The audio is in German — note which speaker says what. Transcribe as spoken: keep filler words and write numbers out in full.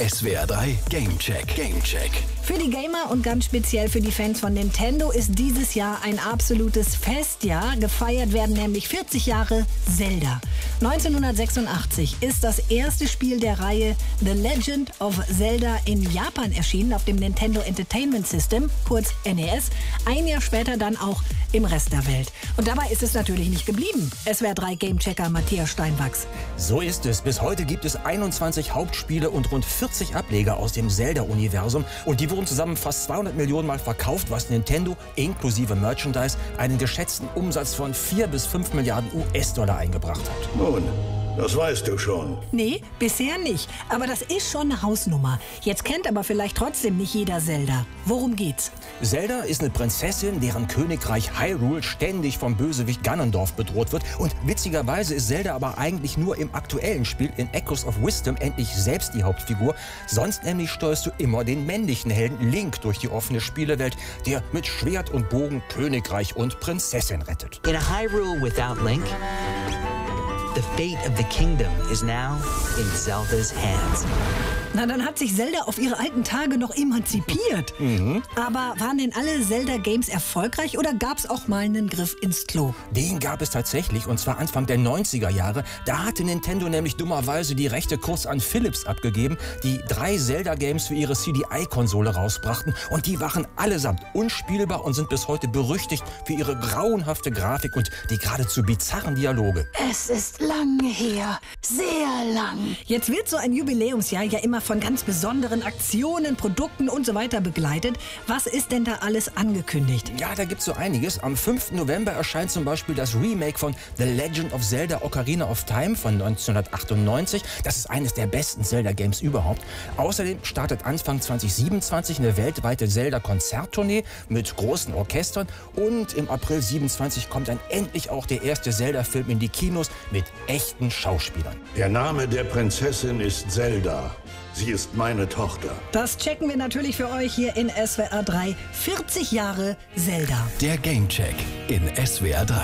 Speaker 1: S W R drei Gamecheck. Gamecheck.
Speaker 2: Für die Gamer und ganz speziell für die Fans von Nintendo ist dieses Jahr ein absolutes Festjahr. Gefeiert werden nämlich vierzig Jahre Zelda. neunzehnhundertsechsundachtzig ist das erste Spiel der Reihe The Legend of Zelda in Japan erschienen auf dem Nintendo Entertainment System, kurz N E S. Ein Jahr später dann auch im Rest der Welt. Und dabei ist es natürlich nicht geblieben. S W R drei Gamechecker Matthias Steinwachs.
Speaker 3: So ist es. Bis heute gibt es einundzwanzig Hauptspiele und rund vierzig Ableger aus dem Zelda-Universum. Und die wurden zusammen fast zweihundert Millionen Mal verkauft, was Nintendo inklusive Merchandise einen geschätzten Umsatz von vier bis fünf Milliarden U S-Dollar eingebracht hat.
Speaker 4: Nun, das weißt du schon.
Speaker 2: Nee, bisher nicht. Aber das ist schon eine Hausnummer. Jetzt kennt aber vielleicht trotzdem nicht jeder Zelda. Worum geht's?
Speaker 3: Zelda ist eine Prinzessin, deren Königreich Hyrule ständig vom Bösewicht Ganondorf bedroht wird. Und witzigerweise ist Zelda aber eigentlich nur im aktuellen Spiel in Echoes of Wisdom endlich selbst die Hauptfigur. Sonst nämlich steuerst du immer den männlichen Helden Link durch die offene Spielewelt, der mit Schwert und Bogen Königreich und Prinzessin rettet.
Speaker 5: In a Hyrule without Link, the fate of the kingdom is now in Zelda's hands.
Speaker 2: Na, dann hat sich Zelda auf ihre alten Tage noch emanzipiert.
Speaker 3: Mhm.
Speaker 2: Aber waren denn alle Zelda-Games erfolgreich oder gab es auch mal einen Griff ins Klo?
Speaker 3: Den gab es tatsächlich, und zwar Anfang der neunziger Jahre. Da hatte Nintendo nämlich dummerweise die Rechte kurz an Philips abgegeben, die drei Zelda-Games für ihre C D I-Konsole rausbrachten. Und die waren allesamt unspielbar und sind bis heute berüchtigt für ihre grauenhafte Grafik und die geradezu bizarren Dialoge.
Speaker 6: Es ist lange her, sehr lang.
Speaker 2: Jetzt wird so ein Jubiläumsjahr ja immer von ganz besonderen Aktionen, Produkten und so weiter begleitet. Was ist denn da alles angekündigt?
Speaker 3: Ja, da gibt's so einiges. Am fünften November erscheint zum Beispiel das Remake von The Legend of Zelda Ocarina of Time von neunzehnhundertachtundneunzig. Das ist eines der besten Zelda-Games überhaupt. Außerdem startet Anfang zweitausendsiebenundzwanzig eine weltweite Zelda-Konzerttournee mit großen Orchestern. Und im April siebenundzwanzig kommt dann endlich auch der erste Zelda-Film in die Kinos mit echten Schauspielern.
Speaker 4: Der Name der Prinzessin ist Zelda. Sie ist meine Tochter.
Speaker 2: Das checken wir natürlich für euch hier in S W R drei. vierzig Jahre Zelda.
Speaker 1: Der Gamecheck in S W R drei.